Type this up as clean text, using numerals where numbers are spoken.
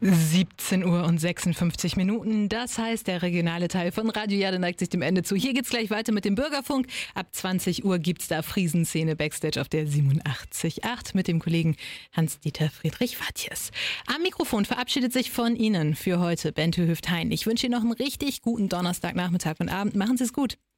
17 Uhr und 56 Minuten. Das heißt, der regionale Teil von Radio Jade neigt sich dem Ende zu. Hier geht's gleich weiter mit dem Bürgerfunk. Ab 20 Uhr gibt's da Friesenszene Backstage auf der 87.8 mit dem Kollegen Hans-Dieter Friedrich Vatjes. Am Mikrofon verabschiedet sich von Ihnen für heute Bente Hüft-Hein. Ich wünsche Ihnen noch einen richtig guten Donnerstagnachmittag und Abend. Machen Sie es gut.